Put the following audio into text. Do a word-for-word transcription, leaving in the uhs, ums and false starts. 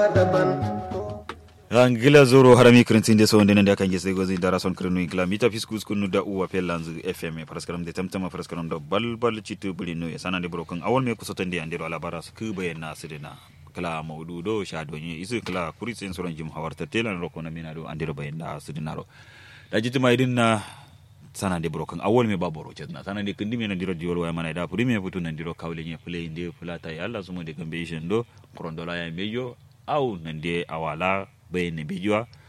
Angila zoro harami krintin de so ndene nda kange sey gozi dara son krenu ingla mita fiskus kunu da uwa pelanz F M paraskaram de tamtama paraskaram da bal bal citu bulinu ya sanande broken awol me kusoto ndi andiro ala baras ku bayna sidina kala mawdudo shadonye isu kala kuritsen soron jim hawarta telan roko na minado andiro bayna sidina ro da jitima idinna sanande broken awol me baboro cedna sanande kindi me ndiro diol way mana da prime futu ndiro kawle nye play de fulata ya Allah sumo de gambe ishendo korondola ya mejo au nande awala bayne bijwa